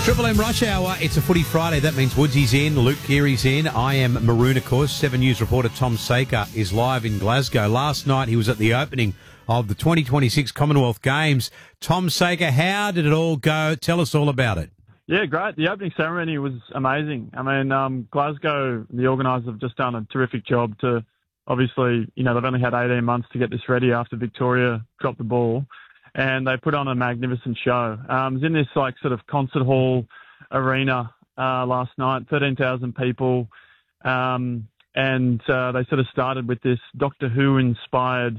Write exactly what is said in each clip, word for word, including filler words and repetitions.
Triple M Rush Hour, it's a footy Friday. That means Woodsy's in, Luke Keary's in. I am Maroon, of course. Seven News reporter Tom Saker is live in Glasgow. Last night he was at the opening of the twenty twenty-six Commonwealth Games. Tom Saker, how did it all go? Tell us all about it. Yeah, great. The opening ceremony was amazing. I mean, um, Glasgow, the organisers have just done a terrific job to, obviously, you know, they've only had eighteen months to get this ready after Victoria dropped the ball. And they put on a magnificent show. Um, it was in this like sort of concert hall arena uh, last night, thirteen thousand people. Um, and uh, they sort of started with this Doctor Who inspired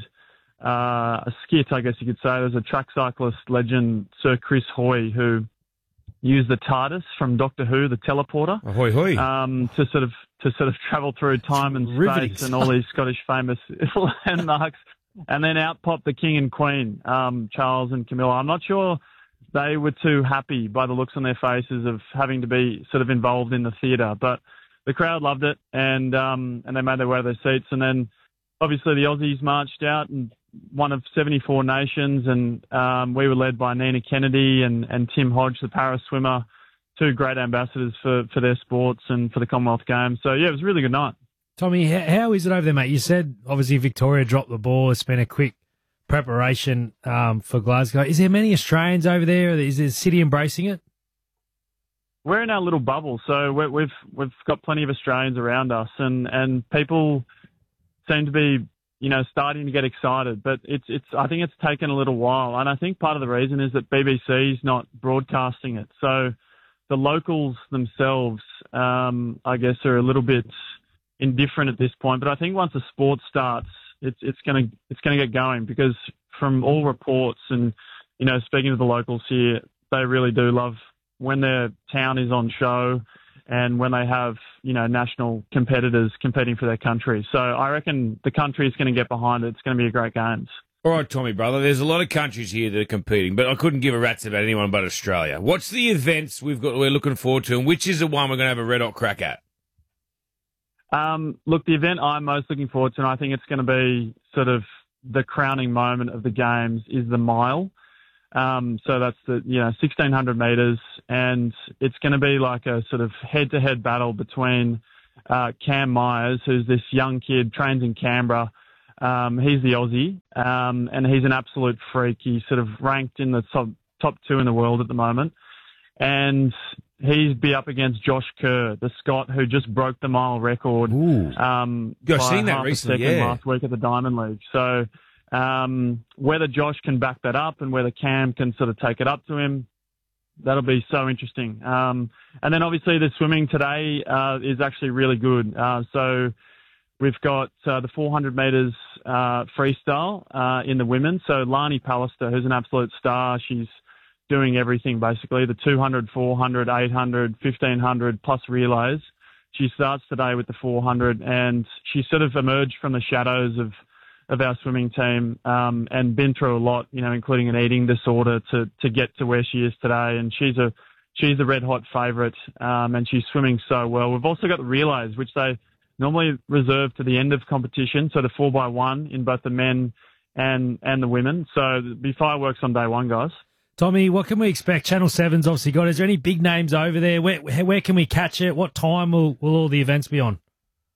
uh, a skit, I guess you could say. There's a track cyclist legend, Sir Chris Hoy, who used the TARDIS from Doctor Who, the teleporter, Ahoy, hoy. um, to sort of to sort of travel through time and space and all these Scottish famous landmarks. And then out popped the King and Queen, um, Charles and Camilla. I'm not sure they were too happy by the looks on their faces of having to be sort of involved in the theatre, but the crowd loved it, and um, and they made their way to their seats. And then obviously the Aussies marched out, and one of seventy-four nations, and um, we were led by Nina Kennedy and, and Tim Hodge, the para swimmer, two great ambassadors for, for their sports and for the Commonwealth Games. So yeah, it was a really good night. Tommy, how is it over there, mate? You said, obviously, Victoria dropped the ball. It's been a quick preparation um, for Glasgow. Is there many Australians over there? Is the city embracing it? We're in our little bubble, so we're, we've we've got plenty of Australians around us, and, and people seem to be, you know, starting to get excited. But it's it's I think it's taken a little while, and I think part of the reason is that B B C's not broadcasting it. So the locals themselves, um, I guess, are a little bit indifferent at this point, but I think once the sport starts, it's it's going to it's going to get going, because from all reports and, you know, speaking to the locals here, they really do love when their town is on show and when they have, you know, national competitors competing for their country. So I reckon the country is going to get behind it. It's going to be a great games. All right, Tommy, brother, there's a lot of countries here that are competing, but I couldn't give a rat's about anyone but Australia. What's the events we've got we're looking forward to, and which is the one we're going to have a red hot crack at? Um, look, the event I'm most looking forward to, and I think it's going to be sort of the crowning moment of the Games, is the mile. Um, so that's the, you know, sixteen hundred metres, and it's going to be like a sort of head-to-head battle between uh, Cam Myers, who's this young kid, trains in Canberra. Um, he's the Aussie, um, and he's an absolute freak. He's sort of ranked in the top, top two in the world at the moment. And he'd be up against Josh Kerr, the Scot who just broke the mile record. Um, I've by seen that half recently, a second yeah. last week at the Diamond League. So um, whether Josh can back that up and whether Cam can sort of take it up to him, that'll be so interesting. Um, and then obviously the swimming today uh, is actually really good. Uh, so we've got uh, the four hundred metres uh, freestyle uh, in the women. So Lani Pallister, who's an absolute star, she's doing everything basically, the two hundred, four hundred, eight hundred, fifteen hundred plus relays. She starts today with the four hundred, and she sort of emerged from the shadows of, of our swimming team um, and been through a lot, you know, including an eating disorder to, to get to where she is today. And she's a she's a red hot favourite, um, and she's swimming so well. We've also got the relays, which they normally reserve to the end of competition, so the four by one in both the men and and the women. So there'll be fireworks on day one, guys. Tommy, what can we expect? Channel seven's obviously got. Is there any big names over there? Where where can we catch it? What time will, will all the events be on?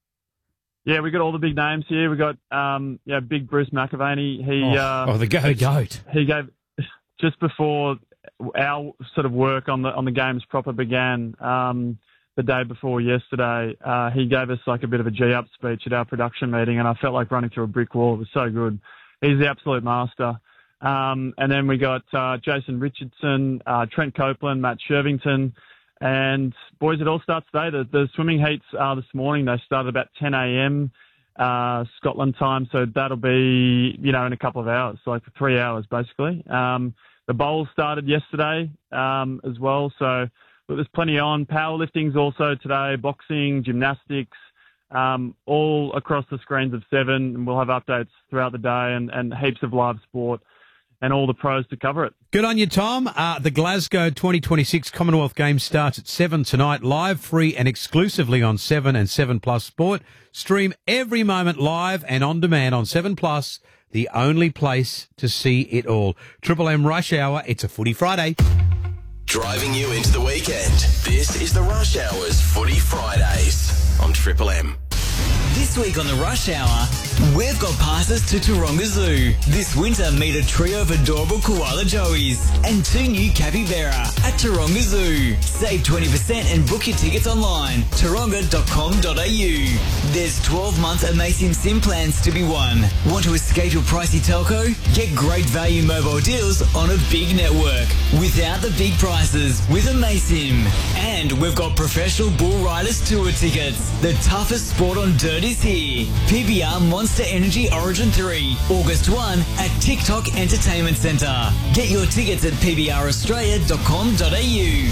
Yeah, we got all the big names here. We got um, yeah, big Bruce McAvaney. He Oh, uh, oh, the goat. The goat. He gave just before our sort of work on the on the games proper began. Um, the day before yesterday, uh, he gave us like a bit of a G-up speech at our production meeting, and I felt like running through a brick wall. It was so good. He's the absolute master. Um, and then we got uh, Jason Richardson, uh, Trent Copeland, Matt Shervington, and boys, it all starts today. The, the swimming heats are this morning. They start about ten a.m. Uh, Scotland time, so that'll be, you know, in a couple of hours, so like for three hours basically. Um, the bowls started yesterday um, as well, so but there's plenty on. Powerlifting's also today, boxing, gymnastics, um, all across the screens of Seven, and we'll have updates throughout the day and, and heaps of live sport and all the pros to cover it. Good on you, Tom. Uh, the Glasgow twenty twenty-six Commonwealth Games starts at seven tonight, live, free and exclusively on Seven and Seven Plus Sport. Stream every moment live and on demand on Seven Plus, the only place to see it all. Triple M Rush Hour, it's a footy Friday. driving you into the weekend. This is the Rush Hour's Footy Fridays on Triple M. This week on the Rush Hour, we've got passes to Taronga Zoo. This winter, meet a trio of adorable koala joeys and two new capybara at Taronga Zoo. Save twenty percent and book your tickets online, taronga dot com dot a u. There's twelve month Amasim SIM plans to be won. Want to escape your pricey telco? Get great value mobile deals on a big network without the big prices with Amasim. And we've got professional bull riders tour tickets. The toughest sport on dirt is here. P B R Monster Energy Origin three, August first at TikTok Entertainment Centre. Get your tickets at p b r australia dot com dot a u.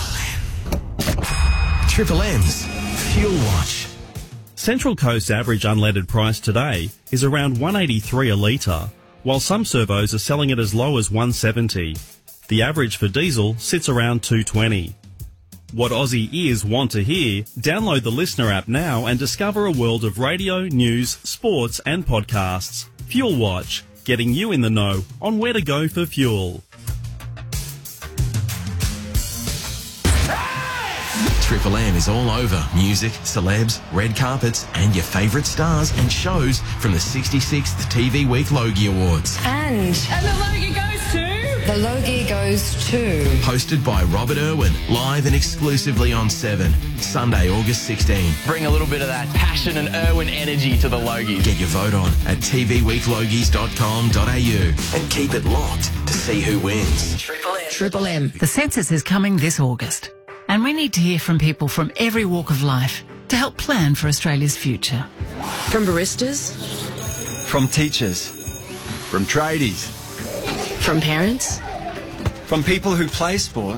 Triple M's Fuel Watch. Central Coast's average unleaded price today is around one eighty-three a litre, while some servos are selling it as low as one seventy. The average for diesel sits around two twenty. What Aussie ears want to hear? Download the Listener app now and discover a world of radio, news, sports and podcasts. Fuel Watch, getting you in the know on where to go for fuel. Triple M is all over music, celebs, red carpets and your favourite stars and shows from the sixty-sixth T V Week Logie Awards. And... And the Logie goes to... The Logie goes to... Hosted by Robert Irwin, live and exclusively on seven, Sunday, August sixteenth. Bring a little bit of that passion and Irwin energy to the Logies. Get your vote on at t v week logies dot com dot a u and keep it locked to see who wins. Triple M. Triple M. The census is coming this August, and we need to hear from people from every walk of life to help plan for Australia's future. From baristas. From teachers. From tradies. From parents. From people who play sport.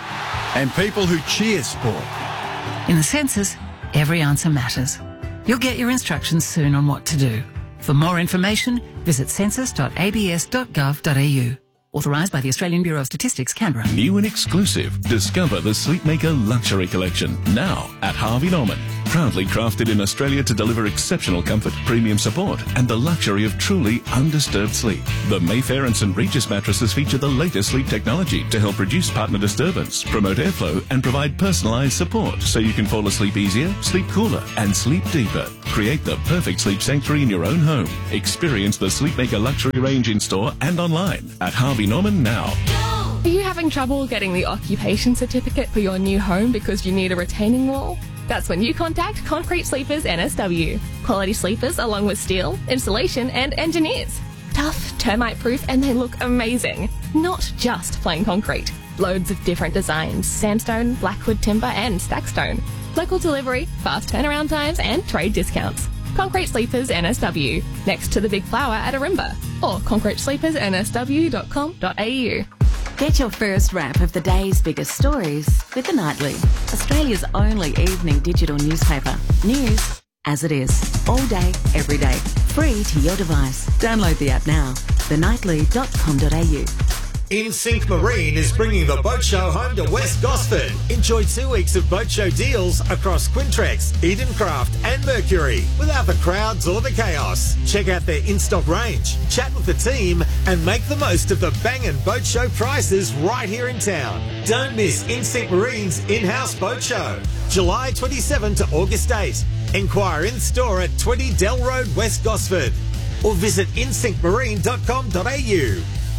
And people who cheer sport. In the census, every answer matters. You'll get your instructions soon on what to do. For more information, visit census dot a b s dot gov dot a u. Authorised by the Australian Bureau of Statistics, Canberra. New and exclusive. Discover the Sleepmaker Luxury Collection. Now at Harvey Norman. Proudly crafted in Australia to deliver exceptional comfort, premium support, and the luxury of truly undisturbed sleep. The Mayfair and St Regis mattresses feature the latest sleep technology to help reduce partner disturbance, promote airflow, and provide personalised support so you can fall asleep easier, sleep cooler, and sleep deeper. Create the perfect sleep sanctuary in your own home. Experience the Sleepmaker Luxury range in store and online at Harvey Norman now. Are you having trouble getting the occupation certificate for your new home because you need a retaining wall? That's when you contact Concrete Sleepers N S W. Quality sleepers along with steel, insulation and engineers. Tough, termite proof, and they look amazing. Not just plain concrete. Loads of different designs, sandstone, blackwood timber and stackstone. Local delivery, fast turnaround times and trade discounts. Concrete Sleepers N S W, next to the Big Flower at Arimba, or concrete sleepers n s w dot com dot a u. Get your first wrap of the day's biggest stories with The Nightly, Australia's only evening digital newspaper. News as it is, all day, every day, free to your device. Download the app now, the nightly dot com dot a u. InSync Marine is bringing the boat show home to West Gosford. Enjoy two weeks of boat show deals across Quintrex, Edencraft and Mercury without the crowds or the chaos. Check out their in-stock range, chat with the team and make the most of the bangin' boat show prices right here in town. Don't miss InSync Marine's in-house boat show, July twenty-seventh to August eighth. Enquire in store at twenty Dell Road, West Gosford or visit in sync marine dot com dot a u.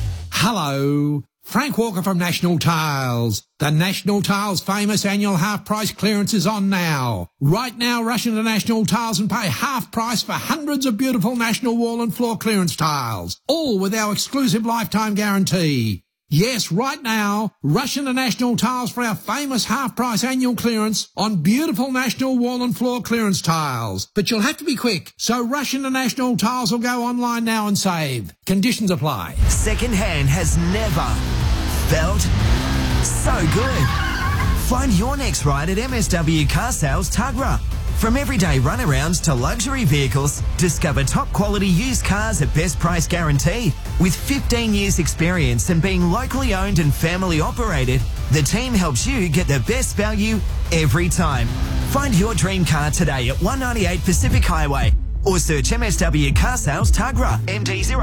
Hello, Frank Walker from National Tiles. The National Tiles famous annual half price clearance is on now. Right now, rush into National Tiles and pay half price for hundreds of beautiful National wall and floor clearance tiles, all with our exclusive lifetime guarantee. Yes, right now, rush into National Tiles for our famous half-price annual clearance on beautiful National wall and floor clearance tiles. But you'll have to be quick, so rush into National Tiles or go online now and save. Conditions apply. Second-hand has never felt so good. Find your next ride at M S W Car Sales Tuggerah. From everyday runarounds to luxury vehicles, discover top quality used cars at best price guaranteed. With fifteen years experience and being locally owned and family operated, the team helps you get the best value every time. Find your dream car today at one ninety-eight Pacific Highway or search M S W Car Sales Tuggerah, M D zero